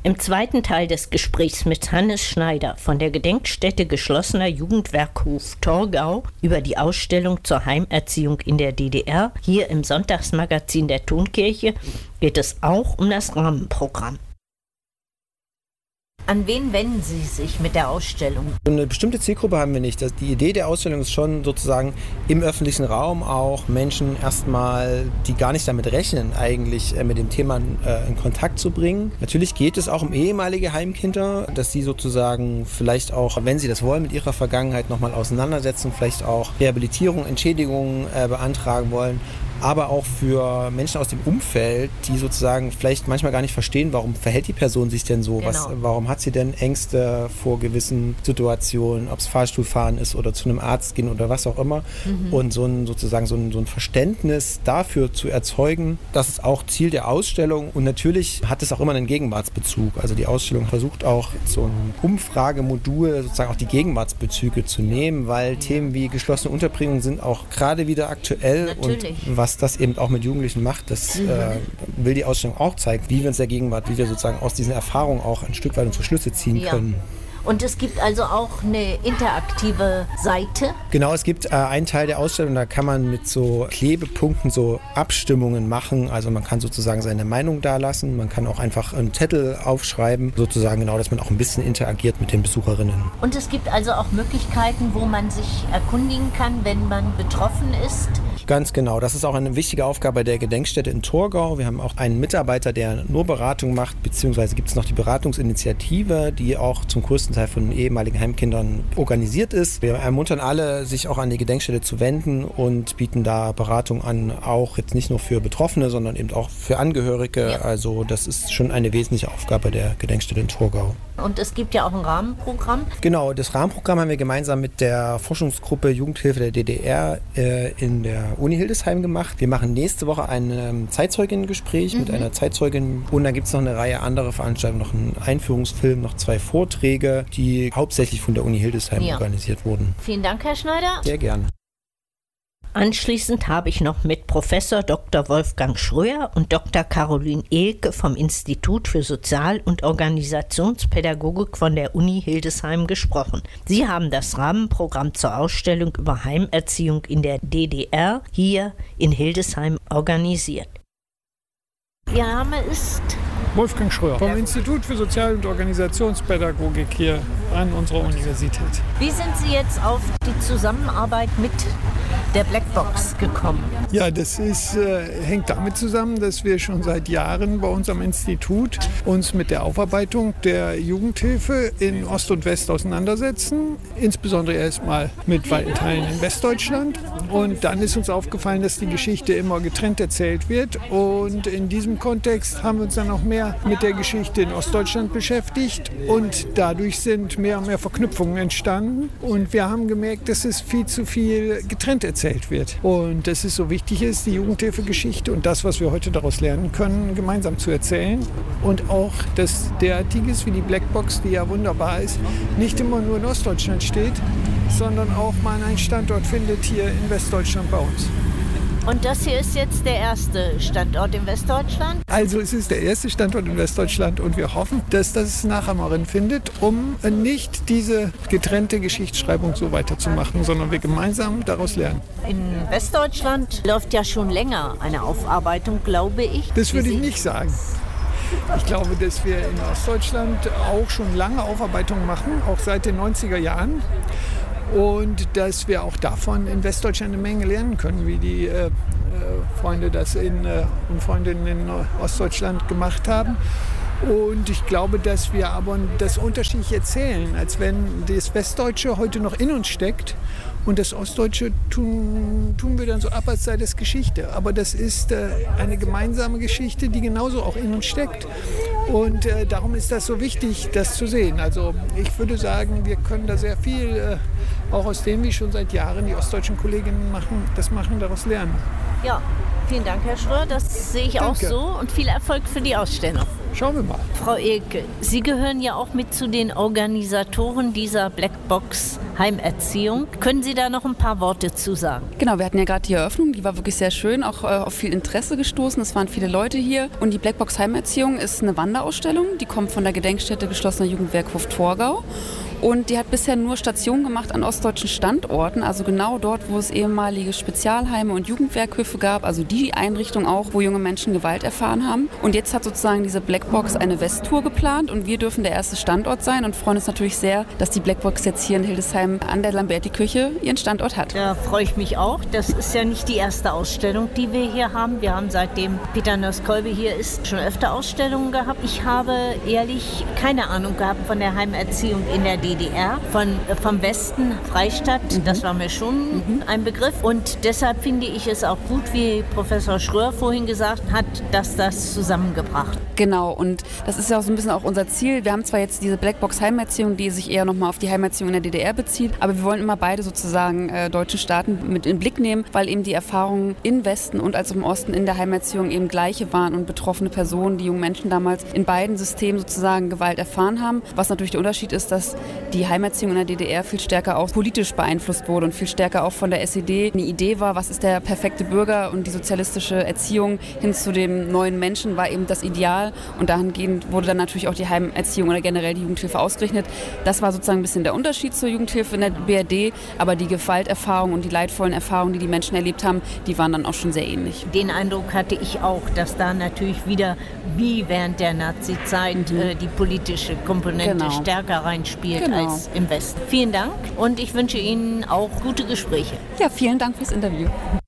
Im zweiten Teil des Gesprächs mit Hannes Schneider von der Gedenkstätte Geschlossener Jugendwerkhof Torgau über die Ausstellung zur Heimerziehung in der DDR, hier im Sonntagsmagazin der Tonkirche, geht es auch um das Rahmenprogramm. An wen wenden Sie sich mit der Ausstellung? Eine bestimmte Zielgruppe haben wir nicht. Die Idee der Ausstellung ist schon sozusagen im öffentlichen Raum auch Menschen erstmal, die gar nicht damit rechnen, eigentlich mit dem Thema in Kontakt zu bringen. Natürlich geht es auch um ehemalige Heimkinder, dass sie sozusagen vielleicht auch, wenn sie das wollen, mit ihrer Vergangenheit nochmal auseinandersetzen, vielleicht auch Rehabilitierung, Entschädigung beantragen wollen. Aber auch für Menschen aus dem Umfeld, die sozusagen vielleicht manchmal gar nicht verstehen, warum verhält die Person sich denn so? Genau. Warum hat sie denn Ängste vor gewissen Situationen, ob es Fahrstuhlfahren ist oder zu einem Arzt gehen oder was auch immer. Und so ein Verständnis dafür zu erzeugen, das ist auch Ziel der Ausstellung. Und natürlich hat es auch immer einen Gegenwartsbezug. Also die Ausstellung versucht auch so ein Umfragemodul sozusagen auch die Gegenwartsbezüge zu nehmen, weil Themen wie geschlossene Unterbringung sind auch gerade wieder aktuell. Natürlich. Und was das eben auch mit Jugendlichen macht, das will die Ausstellung auch zeigen, wie wir uns der Gegenwart, wie wir sozusagen aus diesen Erfahrungen auch ein Stück weit unsere Schlüsse ziehen können. Und es gibt also auch eine interaktive Seite? Genau, es gibt einen Teil der Ausstellung, da kann man mit so Klebepunkten so Abstimmungen machen. Also man kann sozusagen seine Meinung dalassen, man kann auch einfach einen Zettel aufschreiben, sozusagen genau, dass man auch ein bisschen interagiert mit den Besucherinnen. Und es gibt also auch Möglichkeiten, wo man sich erkundigen kann, wenn man betroffen ist? Ganz genau, das ist auch eine wichtige Aufgabe der Gedenkstätte in Torgau. Wir haben auch einen Mitarbeiter, der nur Beratung macht, beziehungsweise gibt es noch die Beratungsinitiative, die auch zum größten Teil von ehemaligen Heimkindern organisiert ist. Wir ermuntern alle, sich auch an die Gedenkstätte zu wenden und bieten da Beratung an, auch jetzt nicht nur für Betroffene, sondern eben auch für Angehörige. Ja. Also das ist schon eine wesentliche Aufgabe der Gedenkstätte in Torgau. Und es gibt ja auch ein Rahmenprogramm. Genau, das Rahmenprogramm haben wir gemeinsam mit der Forschungsgruppe Jugendhilfe der DDR in der Uni Hildesheim gemacht. Wir machen nächste Woche ein Zeitzeuginnengespräch mit einer Zeitzeugin und dann gibt es noch eine Reihe anderer Veranstaltungen, noch einen Einführungsfilm, noch 2 Vorträge, die hauptsächlich von der Uni Hildesheim organisiert wurden. Vielen Dank, Herr Schneider. Sehr gern. Anschließend habe ich noch mit Professor Dr. Wolfgang Schröer und Dr. Caroline Ehlke vom Institut für Sozial- und Organisationspädagogik von der Uni Hildesheim gesprochen. Sie haben das Rahmenprogramm zur Ausstellung über Heimerziehung in der DDR hier in Hildesheim organisiert. Ihr Name ist? Wolfgang Schröer vom Institut für Sozial- und Organisationspädagogik hier an unserer Universität. Wie sind Sie jetzt auf die Zusammenarbeit mit der Blackbox gekommen? Ja, das hängt damit zusammen, dass wir schon seit Jahren bei uns am Institut uns mit der Aufarbeitung der Jugendhilfe in Ost und West auseinandersetzen. Insbesondere erstmal mit weiten Teilen in Westdeutschland. Und dann ist uns aufgefallen, dass die Geschichte immer getrennt erzählt wird. Und in diesem Kontext haben wir uns dann auch mehr mit der Geschichte in Ostdeutschland beschäftigt. Und dadurch sind mehr und mehr Verknüpfungen entstanden. Und wir haben gemerkt, dass es viel zu viel getrennt erzählt wird. Und dass es so wichtig ist, die Jugendhilfegeschichte und das, was wir heute daraus lernen können, gemeinsam zu erzählen. Und auch, dass derartiges wie die Blackbox, die ja wunderbar ist, nicht immer nur in Ostdeutschland steht, sondern auch mal einen Standort findet hier in Westdeutschland bei uns. Und das hier ist jetzt der erste Standort in Westdeutschland? Also es ist der erste Standort in Westdeutschland und wir hoffen, dass das Nachahmerin findet, um nicht diese getrennte Geschichtsschreibung so weiterzumachen, sondern wir gemeinsam daraus lernen. In Westdeutschland läuft ja schon länger eine Aufarbeitung, glaube ich. Das würde ich nicht sagen. Ich glaube, dass wir in Ostdeutschland auch schon lange Aufarbeitungen machen, auch seit den 90er Jahren. Und dass wir auch davon in Westdeutschland eine Menge lernen können, wie die Freunde das und Freundinnen in Ostdeutschland gemacht haben. Und ich glaube, dass wir aber das unterschiedlich erzählen, als wenn das Westdeutsche heute noch in uns steckt und das Ostdeutsche tun wir dann so ab, als sei das Geschichte. Aber das ist eine gemeinsame Geschichte, die genauso auch in uns steckt. Und darum ist das so wichtig, das zu sehen. Also ich würde sagen, wir können da sehr viel, auch aus dem, wie schon seit Jahren die ostdeutschen Kolleginnen machen, daraus lernen. Ja, vielen Dank, Herr Schröer. Das sehe ich auch so und viel Erfolg für die Ausstellung. Schauen wir mal. Frau Elke, Sie gehören ja auch mit zu den Organisatoren dieser Blackbox Heimerziehung. Können Sie da noch ein paar Worte zu sagen? Genau, wir hatten ja gerade die Eröffnung, die war wirklich sehr schön, auch auf viel Interesse gestoßen. Es waren viele Leute hier. Und die Blackbox Heimerziehung ist eine Wanderausstellung, die kommt von der Gedenkstätte Geschlossener Jugendwerk Hof-Torgau. Und die hat bisher nur Stationen gemacht an ostdeutschen Standorten, also genau dort, wo es ehemalige Spezialheime und Jugendwerkhöfe gab, also die Einrichtung auch, wo junge Menschen Gewalt erfahren haben. Und jetzt hat sozusagen diese Blackbox eine Westtour geplant und wir dürfen der erste Standort sein und freuen uns natürlich sehr, dass die Blackbox jetzt hier in Hildesheim an der Lamberti-Küche ihren Standort hat. Da freue ich mich auch. Das ist ja nicht die erste Ausstellung, die wir hier haben. Wir haben seitdem Peter Nörs-Kolbe hier ist schon öfter Ausstellungen gehabt. Ich habe ehrlich keine Ahnung gehabt von der Heimerziehung in der DDR, vom Westen, Freistadt, das war mir schon ein Begriff. Und deshalb finde ich es auch gut, wie Professor Schröer vorhin gesagt hat, dass das zusammengebracht. Genau, und das ist ja auch so ein bisschen auch unser Ziel. Wir haben zwar jetzt diese Blackbox Heimerziehung, die sich eher nochmal auf die Heimerziehung in der DDR bezieht, aber wir wollen immer beide sozusagen deutschen Staaten mit in den Blick nehmen, weil eben die Erfahrungen im Westen und als auch im Osten in der Heimerziehung eben gleiche waren und betroffene Personen, die jungen Menschen damals in beiden Systemen sozusagen Gewalt erfahren haben. Was natürlich der Unterschied ist, dass die Heimerziehung in der DDR viel stärker auch politisch beeinflusst wurde und viel stärker auch von der SED eine Idee war, was ist der perfekte Bürger, und die sozialistische Erziehung hin zu dem neuen Menschen war eben das Ideal, und dahingehend wurde dann natürlich auch die Heimerziehung oder generell die Jugendhilfe ausgerichtet. Das war sozusagen ein bisschen der Unterschied zur Jugendhilfe in der BRD, aber die Gewalterfahrungen und die leidvollen Erfahrungen, die die Menschen erlebt haben, die waren dann auch schon sehr ähnlich. Den Eindruck hatte ich auch, dass da natürlich wieder, wie während der Nazi-Zeit, die politische Komponente stärker reinspielt als im Westen. Vielen Dank und ich wünsche Ihnen auch gute Gespräche. Ja, vielen Dank fürs Interview.